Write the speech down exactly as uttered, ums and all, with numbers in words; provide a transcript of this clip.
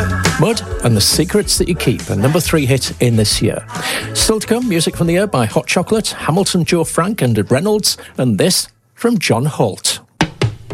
Mud and The Secrets That You Keep, a number three hit in this year. Still to come, music from the year by Hot Chocolate, Hamilton, Joe Frank and Ed Reynolds, and this from John Holt.